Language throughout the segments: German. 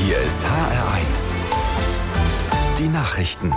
Hier ist HR1. Die Nachrichten.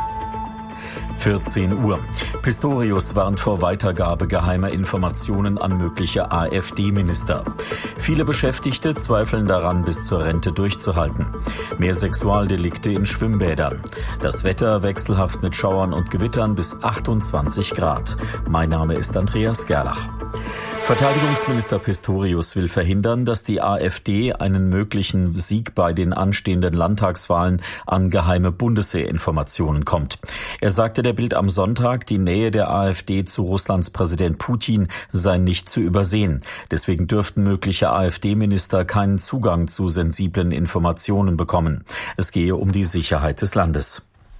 14 Uhr. Pistorius warnt vor Weitergabe geheimer Informationen an mögliche AfD-Minister. Viele Beschäftigte zweifeln daran, bis zur Rente durchzuhalten. Mehr Sexualdelikte in Schwimmbädern. Das Wetter wechselhaft mit Schauern und Gewittern bis 28 Grad. Mein Name ist Andreas Gerlach. Verteidigungsminister Pistorius will verhindern, dass die AfD einen möglichen Sieg bei den anstehenden Landtagswahlen an geheime Bundeswehrinformationen kommt. Er sagte der Bild am Sonntag, die Nähe der AfD zu Russlands Präsident Putin sei nicht zu übersehen. Deswegen dürften mögliche AfD-Minister keinen Zugang zu sensiblen Informationen bekommen. Es gehe um die Sicherheit des Landes.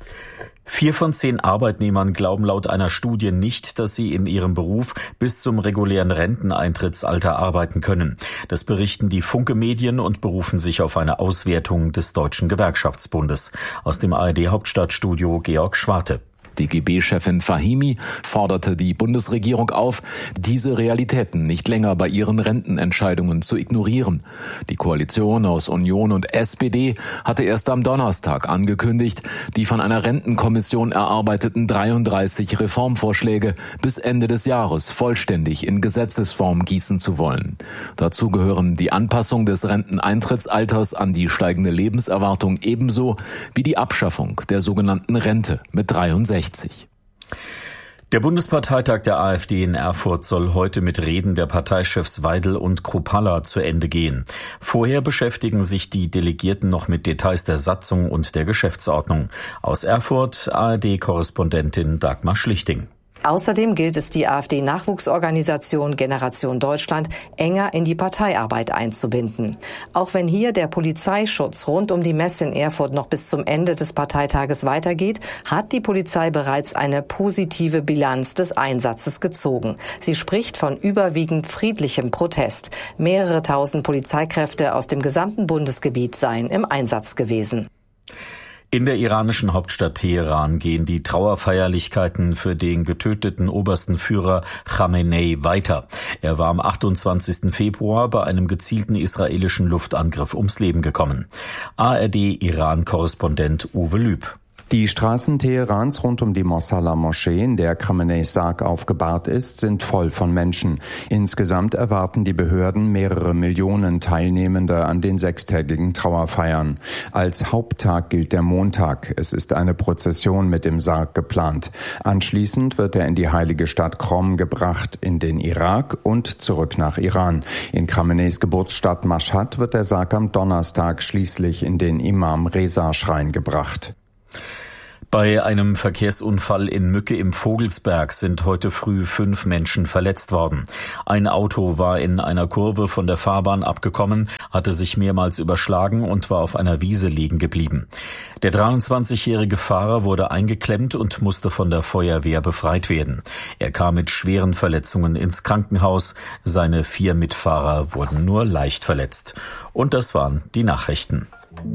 4 von 10 Arbeitnehmern glauben laut einer Studie nicht, dass sie in ihrem Beruf bis zum regulären Renteneintrittsalter arbeiten können. Das berichten die Funke-Medien und berufen sich auf eine Auswertung des Deutschen Gewerkschaftsbundes. Aus dem ARD-Hauptstadtstudio Georg Schwarte. DGB-Chefin Fahimi forderte die Bundesregierung auf, diese Realitäten nicht länger bei ihren Rentenentscheidungen zu ignorieren. Die Koalition aus Union und SPD hatte erst am Donnerstag angekündigt, die von einer Rentenkommission erarbeiteten 33 Reformvorschläge bis Ende des Jahres vollständig in Gesetzesform gießen zu wollen. Dazu gehören die Anpassung des Renteneintrittsalters an die steigende Lebenserwartung ebenso wie die Abschaffung der sogenannten Rente mit 63. Der Bundesparteitag der AfD in Erfurt soll heute mit Reden der Parteichefs Weidel und Kruppalla zu Ende gehen. Vorher beschäftigen sich die Delegierten noch mit Details der Satzung und der Geschäftsordnung. Aus Erfurt ARD-Korrespondentin Dagmar Schlichting. Außerdem gilt es, die AfD-Nachwuchsorganisation Generation Deutschland enger in die Parteiarbeit einzubinden. Auch wenn hier der Polizeischutz rund um die Messe in Erfurt noch bis zum Ende des Parteitages weitergeht, hat die Polizei bereits eine positive Bilanz des Einsatzes gezogen. Sie spricht von überwiegend friedlichem Protest. Mehrere tausend Polizeikräfte aus dem gesamten Bundesgebiet seien im Einsatz gewesen. In der iranischen Hauptstadt Teheran gehen die Trauerfeierlichkeiten für den getöteten obersten Führer Khamenei weiter. Er war am 28. Februar bei einem gezielten israelischen Luftangriff ums Leben gekommen. ARD-Iran-Korrespondent Uwe Lüb. Die Straßen Teherans rund um die Mosalla-Moschee, in der Khameneis Sarg aufgebahrt ist, sind voll von Menschen. Insgesamt erwarten die Behörden mehrere Millionen Teilnehmende an den 6-tägigen Trauerfeiern. Als Haupttag gilt der Montag. Es ist eine Prozession mit dem Sarg geplant. Anschließend wird er in die heilige Stadt Qom gebracht, in den Irak und zurück nach Iran. In Khameneis Geburtsstadt Mashhad wird der Sarg am Donnerstag schließlich in den Imam-Reza-Schrein gebracht. Bei einem Verkehrsunfall in Mücke im Vogelsberg sind heute früh 5 Menschen verletzt worden. Ein Auto war in einer Kurve von der Fahrbahn abgekommen, hatte sich mehrmals überschlagen und war auf einer Wiese liegen geblieben. Der 23-jährige Fahrer wurde eingeklemmt und musste von der Feuerwehr befreit werden. Er kam mit schweren Verletzungen ins Krankenhaus. Seine 4 Mitfahrer wurden nur leicht verletzt. Und das waren die Nachrichten.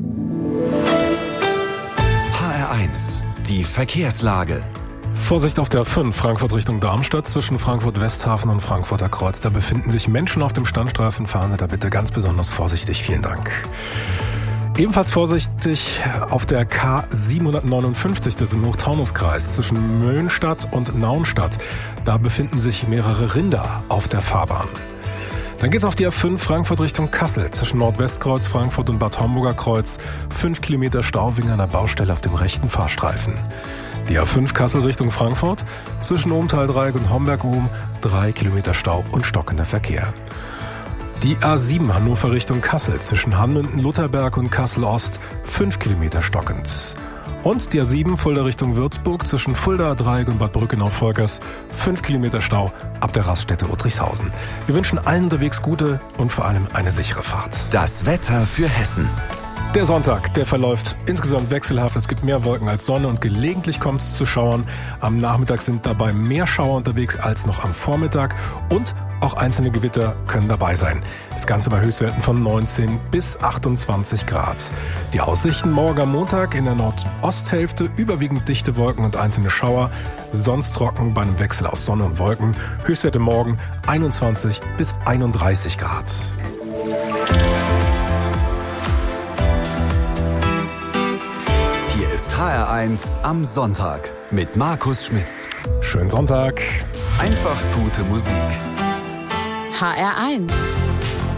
HR1. Die Verkehrslage. Vorsicht auf der A5, Frankfurt Richtung Darmstadt, zwischen Frankfurt-Westhafen und Frankfurter Kreuz. Da befinden sich Menschen auf dem Standstreifen. Fahren Sie da bitte ganz besonders vorsichtig. Vielen Dank. Ebenfalls vorsichtig auf der K759, das ist im Hochtaunuskreis, zwischen Möhnstadt und Naunstadt. Da befinden sich mehrere Rinder auf der Fahrbahn. Dann geht's auf die A5 Frankfurt Richtung Kassel, zwischen Nordwestkreuz, Frankfurt und Bad Homburger Kreuz. 5 Kilometer Stau wegen einer Baustelle auf dem rechten Fahrstreifen. Die A5 Kassel Richtung Frankfurt, zwischen Ohmtal-Dreieck und Homberg-Ohm. 3 Kilometer Stau und stockender Verkehr. Die A7 Hannover Richtung Kassel, zwischen Hanmünden-Lutherberg und Kassel-Ost. 5 Kilometer stockend. Und die A7 Fulda Richtung Würzburg, zwischen Fulda, Dreieck und Bad Brückenau-Volkers. 5 Kilometer Stau ab der Raststätte Uttrichshausen. Wir wünschen allen unterwegs gute und vor allem eine sichere Fahrt. Das Wetter für Hessen. Der Sonntag, der verläuft insgesamt wechselhaft. Es gibt mehr Wolken als Sonne und gelegentlich kommt es zu Schauern. Am Nachmittag sind dabei mehr Schauer unterwegs als noch am Vormittag und auch einzelne Gewitter können dabei sein. Das Ganze bei Höchstwerten von 19 bis 28 Grad. Die Aussichten morgen am Montag in der Nordosthälfte überwiegend dichte Wolken und einzelne Schauer. Sonst trocken bei einem Wechsel aus Sonne und Wolken. Höchstwerte morgen 21 bis 31 Grad. ist HR1 am Sonntag mit Markus Schmitz. Schönen Sonntag. Einfach gute Musik. HR1